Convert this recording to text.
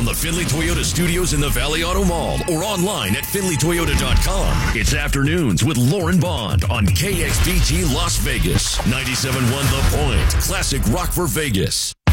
from the Findlay Toyota studios in the Valley Auto Mall or online at findlaytoyota.com. It's Afternoons with Lauren Bond on KXBG Las Vegas. 97.1 The Point. Classic rock for Vegas.